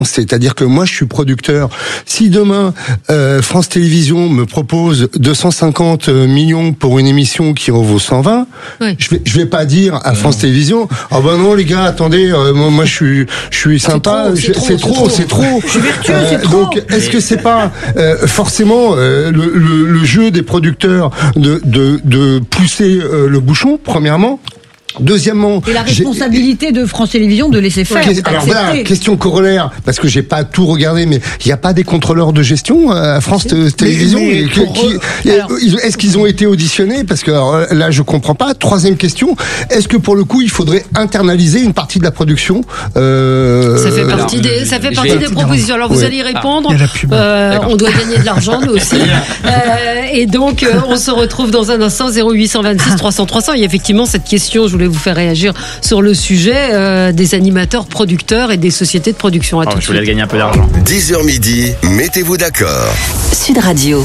C'est-à-dire que moi, je suis producteur. Si demain, France Télévisions me propose 250 millions pour une émission qui en vaut 120, oui. je vais pas dire à France Télévisions, ah ben non les gars, attendez, moi je suis sympa, c'est trop. Je suis vertueux, c'est trop. Donc, est-ce que c'est pas forcément le jeu des producteurs de pousser le bouchon, premièrement? Deuxièmement, et la responsabilité de France Télévisions de laisser faire. Alors voilà, question corollaire, parce que j'ai pas tout regardé, mais il n'y a pas des contrôleurs de gestion à France Télévisions. Est-ce qu'ils ont été auditionnés? Parce que alors, là, je comprends pas. Troisième question, est-ce que pour le coup, il faudrait internaliser une partie de la production? Ça fait partie des propositions. Alors vous allez y répondre. On doit gagner de l'argent nous aussi. Et donc on se retrouve dans un instant 0826 300 300. Il y a effectivement cette question. Je voulais vous faire réagir sur le sujet des animateurs producteurs et des sociétés de production. À tout de suite. Je voulais gagner un peu d'argent. 10h midi, mettez-vous d'accord. Sud Radio.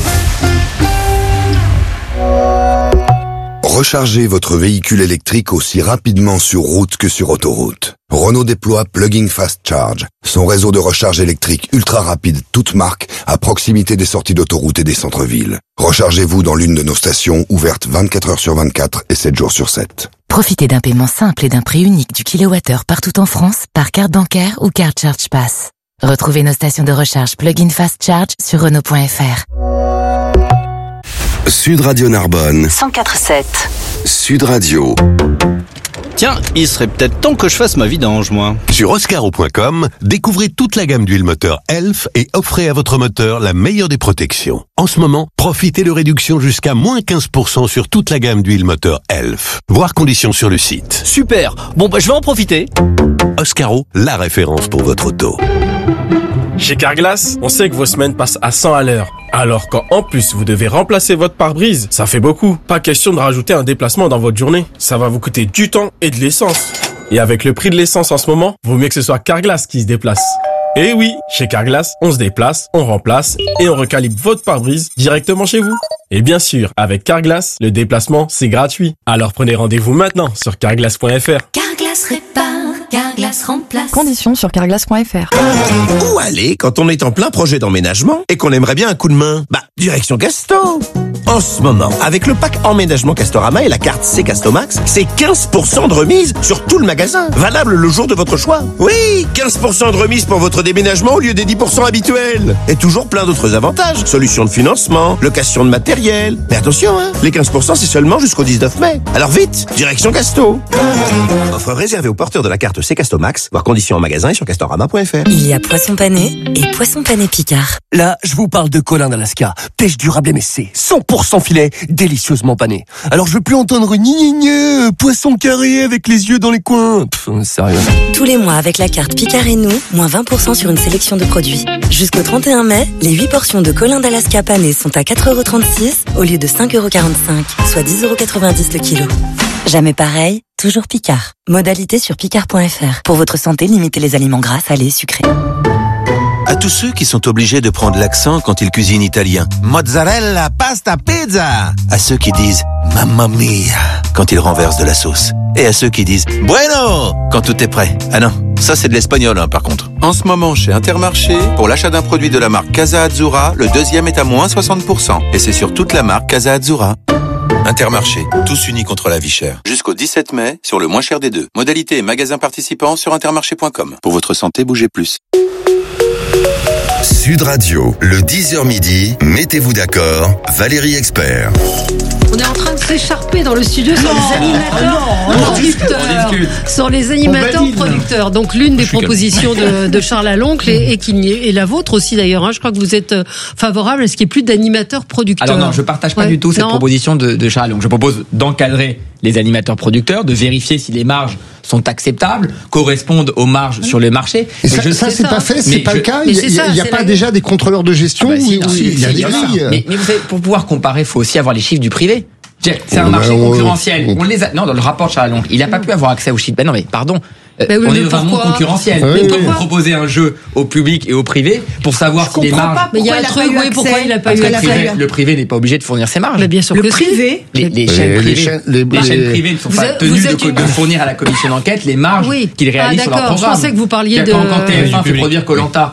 Rechargez votre véhicule électrique aussi rapidement sur route que sur autoroute. Renault déploie Plug-in Fast Charge, son réseau de recharge électrique ultra rapide, toute marque, à proximité des sorties d'autoroute et des centres-villes. Rechargez-vous dans l'une de nos stations, ouvertes 24 heures sur 24 et 7 jours sur 7. Profitez d'un paiement simple et d'un prix unique du kilowattheure partout en France par carte bancaire ou carte Charge Pass. Retrouvez nos stations de recharge Plug-in Fast Charge sur Renault.fr. Sud Radio Narbonne. 104.7. Sud Radio. Tiens, il serait peut-être temps que je fasse ma vidange, moi. Sur oscaro.com, découvrez toute la gamme d'huile moteur Elf et offrez à votre moteur la meilleure des protections. En ce moment, profitez de réductions jusqu'à moins 15% sur toute la gamme d'huile moteur Elf. Voir conditions sur le site. Super. Bon, je vais en profiter. Oscaro, la référence pour votre auto. Chez Carglass, on sait que vos semaines passent à 100 à l'heure. Alors quand en plus vous devez remplacer votre pare-brise, ça fait beaucoup. Pas question de rajouter un déplacement dans votre journée. Ça va vous coûter du temps et de l'essence. Et avec le prix de l'essence en ce moment, vaut mieux que ce soit Carglass qui se déplace. Et oui, chez Carglass, on se déplace, on remplace et on recalibre votre pare-brise directement chez vous. Et bien sûr, avec Carglass, le déplacement, c'est gratuit. Alors prenez rendez-vous maintenant sur carglass.fr. Carglass répare, Carglass remplace. Conditions sur carglass.fr. Où aller quand on est en plein projet d'emménagement et qu'on aimerait bien un coup de main? Direction Casto. En ce moment, avec le pack emménagement Castorama et la carte C-Castomax, c'est 15% de remise sur tout le magasin. Valable le jour de votre choix. Oui, 15% de remise pour votre déménagement au lieu des 10% habituels. Et toujours plein d'autres avantages. Solutions de financement, location de matériel. Mais attention, les 15% c'est seulement jusqu'au 19 mai. Alors vite, direction Casto. Offre réservée aux porteurs de la carte C-Castomax, voir conditions en magasin et sur castorama.fr. Il y a poisson pané et poisson pané Picard. Là, je vous parle de Colin d'Alaska. Pêche durable MSC, 100% filet, délicieusement pané. Alors je veux plus entendre poisson carré avec les yeux dans les coins. Sérieux. Tous les mois avec la carte Picard et nous, moins 20% sur une sélection de produits. Jusqu'au 31 mai, les 8 portions de Colin d'Alaska pané sont à 4,36€ au lieu de 5,45€, soit 10,90€ le kilo. Jamais pareil, toujours Picard. Modalité sur picard.fr. Pour votre santé, limitez les aliments gras, salés, sucrés. À tous ceux qui sont obligés de prendre l'accent quand ils cuisinent italien. Mozzarella, pasta, pizza. À ceux qui disent mamma mia quand ils renversent de la sauce. Et à ceux qui disent bueno quand tout est prêt. Ah non, ça c'est de l'espagnol par contre. En ce moment chez Intermarché, pour l'achat d'un produit de la marque Casa Azzurra, le deuxième est à moins 60%. Et c'est sur toute la marque Casa Azzurra. Intermarché, tous unis contre la vie chère. Jusqu'au 17 mai, sur le moins cher des deux. Modalité et magasins participants sur intermarché.com. Pour votre santé, bougez plus. Sud Radio, le 10h midi, mettez-vous d'accord, Valérie Expert. On est en train de s'écharper dans le studio sur les animateurs producteurs. Sur les animateurs producteurs. Donc l'une des propositions de Charles Aloncle et la vôtre aussi d'ailleurs. Je crois que vous êtes favorable à ce qu'il n'y ait plus d'animateurs producteurs. Alors non, je partage pas du tout cette proposition de Charles Aloncle. Je propose d'encadrer les animateurs producteurs, de vérifier si les marges sont acceptables, correspondent aux marges sur le marché. Et ça c'est pas fait, c'est pas le cas. Il n'y a pas déjà des contrôleurs de gestion. Il y a des grilles. Mais vous savez, pour pouvoir comparer, il faut aussi avoir les chiffres du privé. C'est un marché concurrentiel. On les a. Non, dans le rapport de Charles Aloncle, il n'a pas pu avoir accès aux chiffres. Ben non, mais pardon. On est dans un monde concurrentiel. On peut proposer un jeu au public et au privé pour savoir si les marges. Mais il y a un truc, pourquoi il n'a pas eu accès? Le privé n'est pas obligé de fournir ses marges. Mais bien sûr que privé. Les chaînes privées ne sont pas tenues de fournir à la commission d'enquête les marges qu'ils réalisent sur leur programme. Je pensais que vous parliez de. Quand TF1 fait produire Koh-Lanta,